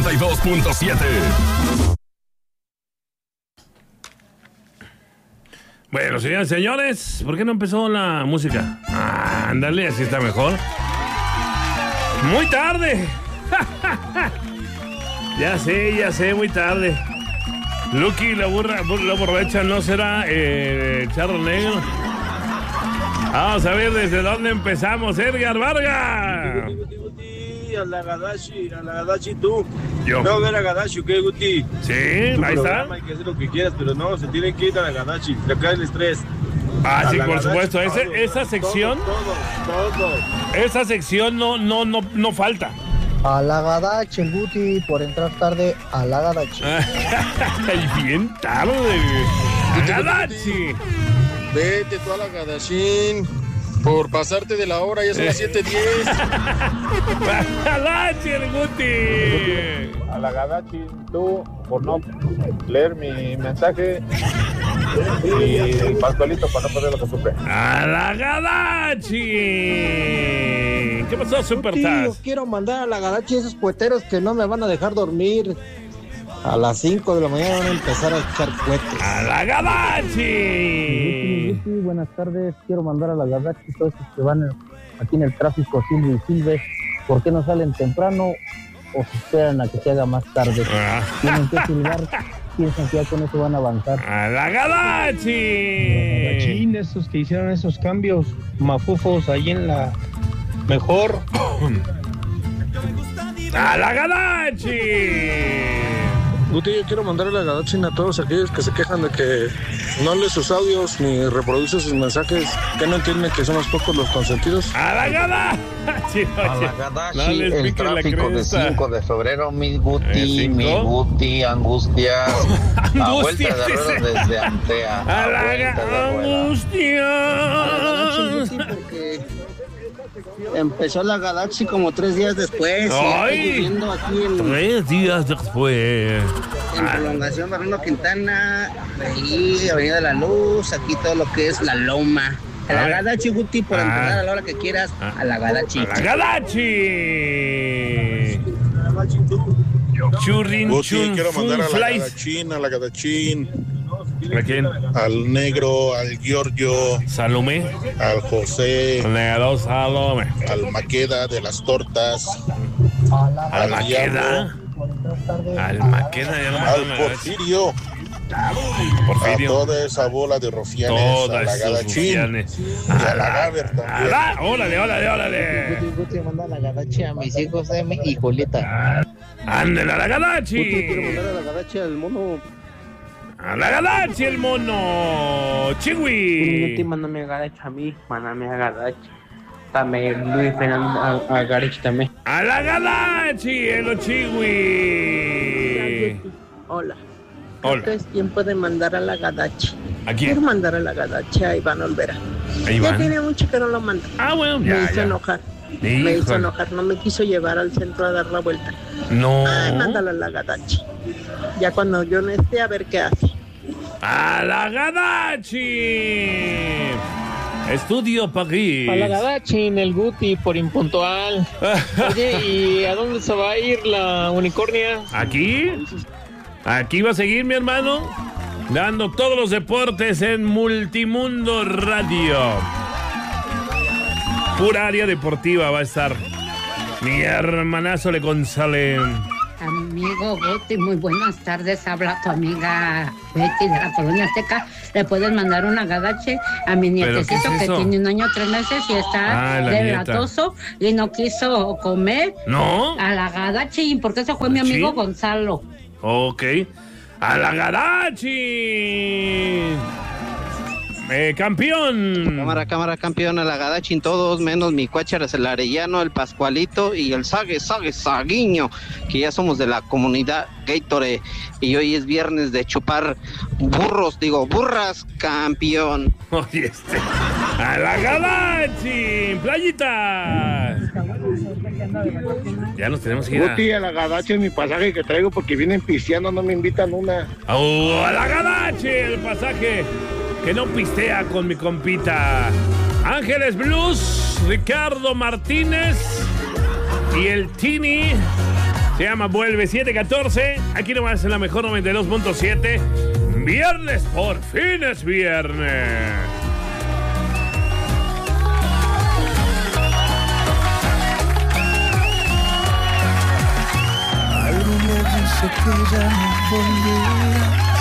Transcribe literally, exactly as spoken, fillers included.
noventa y dos punto siete. Bueno, señores, señores, ¿por qué no empezó la música? Ah, ándale, así está mejor. Muy tarde. Ya sé, ya sé, muy tarde. Lucky, la burra, la borracha, ¿no será eh, Charro Negro? Vamos a ver desde dónde empezamos. Edgar Vargas. A la Gadachi, a la Gadachi tú. Yo. No ver a Gadachi, ¿ok, Guti? Sí, ahí está. Hay que hacer lo que quieras, pero no, se tiene que ir a la Gadachi. Te cae el estrés. Ah, A sí, la por Gadachi, supuesto. Ese, todo, esa sección, todo, todo, todo. esa sección no, no, no, no falta. A la Gadachi, el Guti, por entrar tarde, a la Gadachi. Y bien tarde. Gadachi. Vete tú a la Gadachín. Por pasarte de la hora, ya son las siete diez. Gadachi, el Guti. A la Gadachi, tú, por no leer mi mensaje. Y el pascualito para no perder lo que supe. A la Gadachi. ¿Qué pasó, Super Tío, Taz? quiero mandar a la Gadachi esos cueteros que no me van a dejar dormir. A las cinco de la mañana van a empezar a echar cohetes. A la Gadachi. Sí, buenas tardes. Quiero mandar a la Gadachi todos los que van aquí en el tráfico Silvio y Silve. ¿Por qué no salen temprano o se esperan a que se haga más tarde? Ah. Tienen que silbar. Piensan que ya con eso van a avanzar. A la Gadachi. Machín, esos que hicieron esos cambios mafufos ahí en la mejor. A la Gadachi. Guti, yo quiero mandar a la Gadachín a todos aquellos que se quejan de que no lee sus audios ni reproduce sus mensajes, que no entienden que somos pocos los consentidos. A la Gadachi. A la Gadachi, el tráfico de cinco de febrero, mi Guti, mi Guti, angustias. A vuelta de ruedas desde Antea. A la angustia. Empezó la Galaxy como tres días después. ¡Ay! Aquí en, Tres días después. en prolongación Barreno Quintana, ahí Avenida de la Luz, aquí todo lo que es la Loma. A la Galaxy, Guti, por Ah. entrar a la hora que quieras. A la Galaxy. A la Gadachi. Churrin, Guti, chun, quiero mandar a fun, la flies. Gadachín, a la Gadachín, ¿A quién? al negro, al Giorgio, Salomé. al José, Negro Salomé. al Maqueda de las tortas, Al Maqueda. Al Maqueda, ya no me al acuerdo. Porfirio, a Porfirio. toda esa bola de rufianes, a Todas la sus Gadachín rufianes. y a la Gaber A también. la- Órale, órale, órale. Guti, manda la Galaxy a mis hijos Emi y Julieta. Ándale a la Guti, quiero Gadachi. mandar a la Galaxy al mono. A la Gadachi, el mono. Chiwi. Mándame a Gadachi a mí, mándame a Gadachi. También Luis Fernando a, a Gadachi también. A la Gadachi, el Chiwi. Hola. Hola. Creo que es tiempo de mandar a la Gadachi. ¿A Quiero quién? mandar a la Gadachi a Iván Olvera. Ahí Ya van. tiene mucho que no lo manda. Ah, bueno, Me ya, hizo ya. enojar. Me hizo Híjole. enojar. No me quiso llevar al centro a dar la vuelta. No. Ay, mándala a la Gadachi. Ya cuando yo no esté, a ver qué hace. A la Gadachi. Estudio París. A la Gadachi, el Guti, por impuntual. Oye, ¿y a dónde se va a ir la unicornia? Aquí. Aquí va a seguir mi hermano. Dando todos los deportes en Multimundo Radio. Pura área deportiva va a estar. Mi hermanazo Le González. Amigo Guti, muy buenas tardes. Habla tu amiga Betty de la Colonia Azteca. Le puedes mandar una Gadachi a mi ¿Pero nietecito qué es que eso? tiene un año tres meses y está Ah, la de nieta. latoso y no quiso comer. ¿No? A la Gadachi, porque ese fue mi amigo ¿Sí? Gonzalo. Ok. A la Gadachi. Eh, campeón. Cámara, cámara, campeón, a la Gadachin todos, menos mi cuácharas, el Arellano, el Pascualito y el Sague, Sague, Saguiño, que ya somos de la comunidad Gatorade y hoy es viernes de chupar burros, digo, burras, campeón. Oye, este. A la Gadachi. Playita. Ya nos tenemos que ir a... Guti, a la Gadachi es mi pasaje que traigo porque vienen pisteando, no me invitan una. Oh, a la Gadachi, el pasaje que no pistea con mi compita. Ángeles Blues, Ricardo Martínez y el Tini Se llama Vuelve, siete catorce. Aquí nomás en la mejor noventa y dos punto siete. Viernes, por fin es viernes. Algo me dice que ya no volverá.